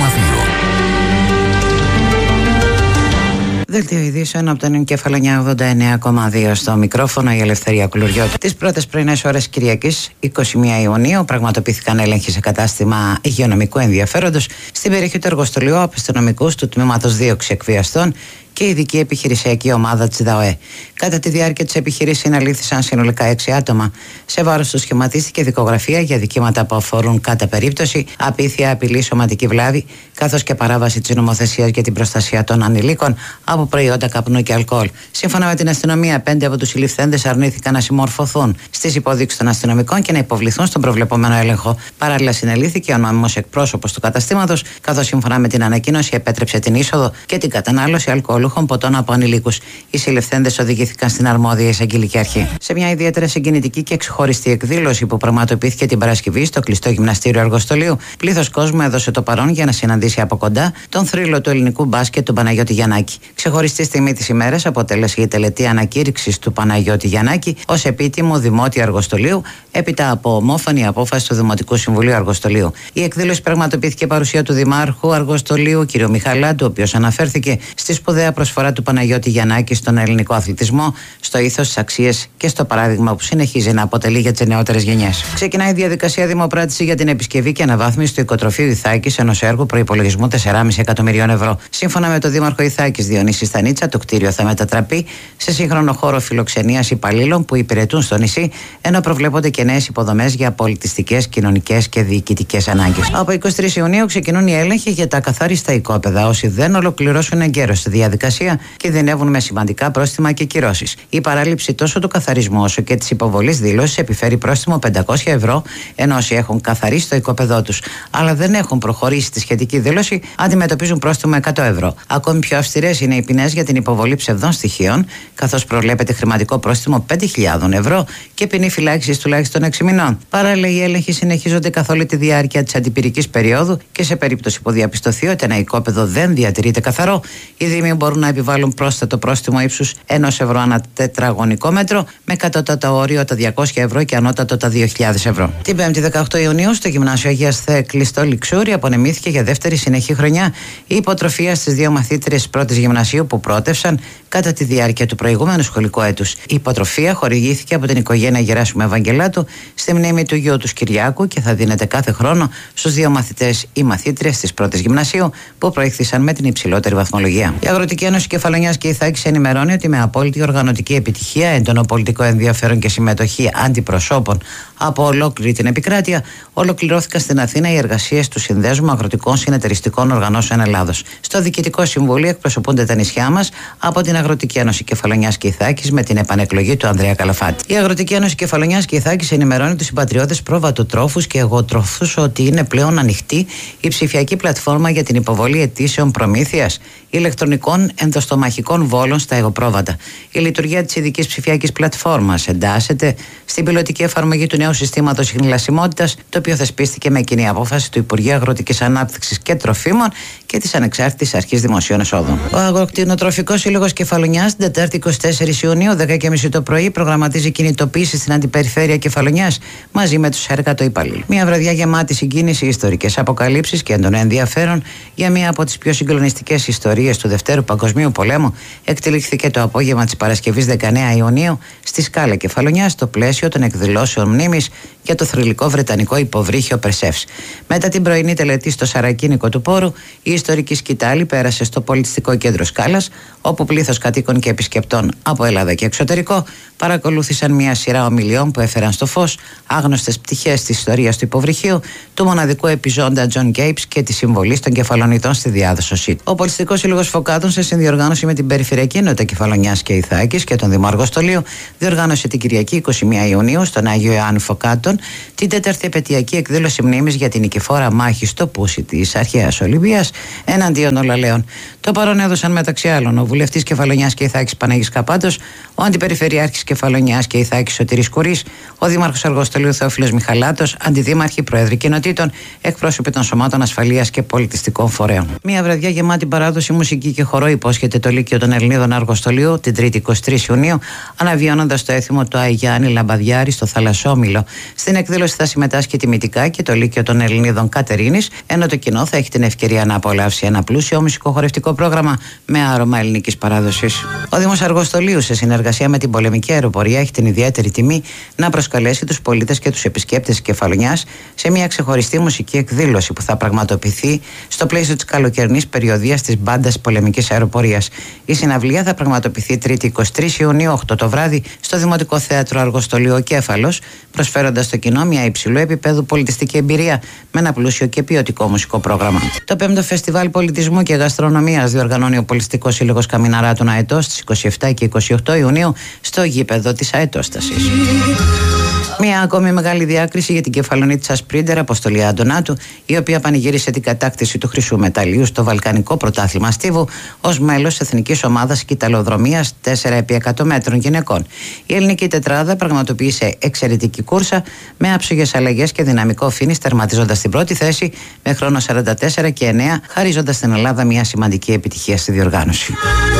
Δελτίο ειδήσεων από τον εγκέφαλο 989,2 στο μικρόφωνο, η Ελευθερία Κουλουριώτη. Τις πρώτες πρωινές ώρες Κυριακής, 21 Ιουνίου, πραγματοποιήθηκαν έλεγχοι σε κατάστημα υγειονομικού ενδιαφέροντος στην περιοχή του εργοστολίου από αστυνομικούς του τμήματος δίωξη εκβιαστών και ειδική επιχειρησιακή ομάδα της ΔΑΟΕ. Κατά τη διάρκεια της επιχειρήσης συναλήφθησαν συνολικά 6 άτομα. Σε βάρος τους σχηματίστηκε δικογραφία για δικήματα που αφορούν κατά περίπτωση απίθεια, απειλή, σωματική βλάβη, καθώς και παράβαση της νομοθεσίας για την προστασία των ανηλίκων από προϊόντα καπνού και αλκοόλ. Σύμφωνα με την αστυνομία, 5 από τους συλληφθέντες αρνήθηκαν να συμμορφωθούν στις υποδείξεις των αστυνομικών και να υποβληθούν στον προβλεπόμενο έλεγχο. Παράλληλα, συνελήφθηκε ο νόμιμος εκπρόσωπος του καταστήματος, καθώς σύμφωνα με την ανακοίνωση επέτρεψε την είσοδο και την κατανάλωση αλκοόλου ποτών από ανηλίκους. Οι συλληφθέντες οδηγήθηκαν στην αρμόδια εισαγγελική αρχή. Σε μια ιδιαίτερα συγκινητική και ξεχωριστή εκδήλωση που πραγματοποιήθηκε την Παρασκευή στο κλειστό γυμναστήριο Αργοστολίου, πλήθος κόσμου έδωσε το παρόν για να συναντήσει από κοντά τον θρύλο του ελληνικού μπάσκετ, τον Παναγιώτη Γιαννάκη. Ξεχωριστή στιγμή της ημέρας αποτέλεσε η τελετή ανακήρυξης του Παναγιώτη Γιαννάκη ως επίτιμο δημότη Αργοστολίου, έπειτα από ομόφωνη απόφαση του Δημοτικού Συμβουλίου Αργοστολίου. Η εκδήλωση πραγματοποιήθηκε παρουσία του Δημάρχου Αργοστολίου, κ. Μιχαλάντου, ο οποίος αναφέρθηκε στη σπουδαία προσφορά του Παναγιώτη Γιαννάκη στον ελληνικό αθλητισμό, στο ήθος, στις αξίες και στο παράδειγμα που συνεχίζει να αποτελεί για τις νεότερες γενιές. Ξεκινάει η διαδικασία δημοπράτηση για την επισκευή και αναβάθμιση του οικοτροφείου Ιθάκης, ενός έργου προϋπολογισμού 4,5 εκατομμυρίων ευρώ. Σύμφωνα με τον Δήμαρχο Ιθάκης Διονύση Στανίτσα, το κτίριο θα μετατραπεί σε σύγχρονο χώρο φιλοξενίας υπαλλήλων που υπηρετούν στο νησί, ενώ προβλέπονται και νέες υποδομές για πολιτιστικές, κοινωνικές και διοικητικές ανάγκες. Από 23 Ιουνίου ξεκινούν οι έλεγχοι για τα ακαθάριστα οικόπεδα. Όσοι δεν ολοκληρώσουν εγκαίρως τη διαδικασία κινδυνεύουν με σημαντικά πρόστιμα και κυρώσεις. Η παράληψη τόσο του καθαρισμού όσο και της υποβολής δήλωσης επιφέρει πρόστιμο 500 ευρώ, ενώ όσοι έχουν καθαρίσει το οικόπεδό τους αλλά δεν έχουν προχωρήσει τη σχετική δήλωση αντιμετωπίζουν πρόστιμο 100 ευρώ. Ακόμη πιο αυστηρές είναι οι ποινές για την υποβολή ψευδών στοιχείων, καθώς προβλέπεται χρηματικό πρόστιμο 5.000 ευρώ και ποινή φυλάκισης τουλάχιστον 6 μηνών. Παράλληλα, οι έλεγχοι συνεχίζονται καθ' όλη τη διάρκεια της αντιπυρικής περίοδου και σε περίπτωση που διαπιστωθεί ότι ένα οικόπεδο δεν διατηρείται καθαρό, οι Δήμοι μπορούν να επιβάλλουν πρόσθετο πρόστιμο ύψους 1 ευρώ ανά τετραγωνικό μέτρο, με κατώτατο όριο τα 200 ευρώ και ανώτατο τα 2.000 ευρώ. Την 5η 18 Ιουνίου, στο Γυμνάσιο Αγίας Θεέ κλειστό Λιξούρι, απονεμήθηκε για δεύτερη συνεχή χρονιά η υποτροφία στις 2 μαθήτριες πρώτης γυμνασίου που πρότευσαν κατά τη διάρκεια του προηγούμενου σχολικού έτους. Η υποτροφία χορηγήθηκε από την οικογένεια Γεράσιμου Ευαγγελάτου στη μνήμη του γιου του Κυριάκου και θα δίνεται κάθε χρόνο στους 2 μαθητές ή μαθήτριες της πρώτης γυμνασίου που προήχθησαν με την υψηλότερη βαθμολογία. Η Αγροτική Ένωση Κεφαλονιάς και Ιθάκης ενημερώνει ότι με απόλυτη οργανωτική επιτυχία, έντονο πολιτικό ενδιαφέρον και συμμετοχή αντιπροσώπων από ολόκληρη την επικράτεια, ολοκληρώθηκαν στην Αθήνα οι εργασίες του Συνδέσμου Αγροτικών Συνεταιριστικών Οργανώσεων Ελλάδος. Στο Διοικητικό Συμβούλιο εκπροσωπούνται τα νησιά μας από την Αγροτική Ένωση Κεφαλονιάς και Ιθάκης με την επανεκλογή του Ανδρέα Καλαφάτη. Η Αγροτική Ένωση Κεφαλονιάς και Ιθάκης ενημερώνει τους συμπατριώτες πρόβατοτρόφους και εγωτρόφους ότι είναι πλέον ανοιχτή η ψηφιακή πλατφόρμα για την υποβολή αιτήσεων προμήθειας ηλεκτρονικών ενδοστομαχικών βόλων στα εγωπρόβατα. Η λειτουργία της ειδικής ψηφιακής πλατφόρμας εντάσσεται στην πιλωτική εφαρμογή του νέου συστήματος ιχνηλασιμότητας, το οποίο θεσπίστηκε με κοινή απόφαση του Υπουργείου Αγροτικής Ανάπτυξης και Τροφίμων και της Ανεξάρτητης Αρχής Δημοσίων Εσόδων. Ο Αγροκτηνοτροφικός Σύλλογος Κεφαλονιάς, την Τετάρτη 24 Ιουνίου, 10:30 το πρωί, προγραμματίζει κινητοποίηση στην Αντιπεριφέρεια Κεφαλονιάς μαζί με τους εργατοϊπαλλήλους. Μια βραδιά γεμάτη συγκίνηση, ιστορικές αποκαλύψεις και έντονο ενδιαφέρον για μία από τις πιο συγκλονιστικές ιστορίες του Δευτέρου Παγκοσμίου Πολέμου εκτελήχθηκε το απόγευμα της Παρασκευής 19 Ιουνίου στη Σκάλα Κεφαλονιάς, στο πλαίσιο των εκδηλώσεων μνήμης για το θρυλικό βρετανικό υποβρύχιο Περσεύς. Μετά την πρωινή τελετή στο Σαρακίνικο του Πόρου, η ιστορική σκητάλη πέρασε στο πολιτιστικό κέντρο Σκάλας, όπου πλήθος κατοίκων και επισκεπτών από Ελλάδα και εξωτερικό παρακολούθησαν μια σειρά ομιλιών που έφεραν στο φως άγνωστες πτυχές της ιστορίας του υποβρυχίου, του μοναδικού επιζώντα Τζον Γκέιπς και τη συμβολή των Κεφαλονιτών στη διάδοση. Ο Πολιτιστικός Σύλλογος Φωκάτων, σε συνδιοργάνωση με την Περιφερειακή Ενότητα Κεφαλονιάς και Ιθάκης και τον Δήμο Αργοστολίου, διοργάνωσε την Κυριακή 21 Ιουνίου στον Άγιο Ιωάννη Φωκάτων την 4η επαιτειακή εκδήλωση μνήμης για την νικηφόρα μάχη στο Πούσι της αρχαίας Ολυμπίας εναντίον Ολαλέων. Το παρόν έδωσαν μεταξύ άλλων ο βουλευτής Κεφαλονιάς και Ιθάκης Παναγής Καπάτος, ο αντιπεριφερειάρχης Κεφαλονιάς και Ιθάκης Σωτήρης Κουρής, ο δήμαρχος Αργοστολίου Θεόφιλος Μιχαλάτος, αντιδήμαρχοι, πρόεδροι κοινοτήτων, εκπρόσωποι των σωμάτων ασφαλείας και πολιτιστικών φορέων. Μια βραδιά γεμάτη παράδοση μουσική και χορό υπόσχεται το Λύκειο των Ελληνίδων Αργοστολίου την 3η 23 Ιουνίου, αναβιώνοντας το έθιμο του Άι Γιάννη Λαμπαδιάρη στο Θαλασσόμυλο. Στην εκδήλωση θα συμμετάσχει τιμητικά και το Λύκειο των Ελληνίδων Κατερίνης, ενώ το κοινό θα έχει την ευκαιρία να απολαύσει ένα πλούσιο μουσικοχορευτικό πρόγραμμα με άρωμα ελληνικής παράδοσης. Ο Δήμος Αργοστολίου, σε συνεργασία με την Πολεμική Αεροπορία, έχει την ιδιαίτερη τιμή να προσκαλέσει τους πολίτες και τους επισκέπτες της Κεφαλονιάς σε μια ξεχωριστή μουσική εκδήλωση που θα πραγματοποιηθεί στο πλαίσιο της καλοκαιρινής περιοδίας της μπάντας Πολεμικής Αεροπορίας. Η συναυλία θα πραγματοποιηθεί 3η 23 Ιουνίου 8 το βράδυ στο Δημοτικό Θέατρο Αργοστολίου ο Κέφαλος, προσφέροντας στο κοινό μια υψηλού επίπεδου πολιτιστική εμπειρία με ένα πλούσιο και ποιοτικό μουσικό πρόγραμμα. Το 5ο Φεστιβάλ Πολιτισμού και Γαστρονομίας διοργανώνει ο Πολιτιστικός Σύλλογος Καμιναράτων Αετός στις 27 και 28 Ιουνίου στο γήπεδο της Αετόστασης. Μια ακόμη μεγάλη διάκριση για την Κεφαλονίτησα Σπρίντερ Αποστολή Αντωνάτου, η οποία πανηγύρισε την κατάκτηση του χρυσού μεταλλίου στο Βαλκανικό Πρωτάθλημα Στίβου ως μέλος εθνικής ομάδας κυταλοδρομίας 4x100 μέτρων γυναικών. Η ελληνική τετράδα πραγματοποίησε εξαιρετική κούρσα με άψογες αλλαγές και δυναμικό φίνις, τερματίζοντας την πρώτη θέση με χρόνο 44 και 9, χαρίζοντας στην Ελλάδα μια σημαντική επιτυχία στη διοργάνωση.